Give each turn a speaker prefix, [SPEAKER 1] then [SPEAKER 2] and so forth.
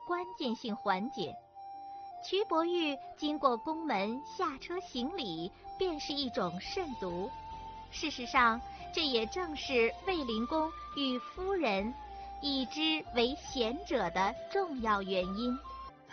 [SPEAKER 1] 关键性环节。瞿伯玉经过宫门下车行礼，便是一种慎独。事实上，这也正是卫灵公与夫人以之为贤者的重要原因。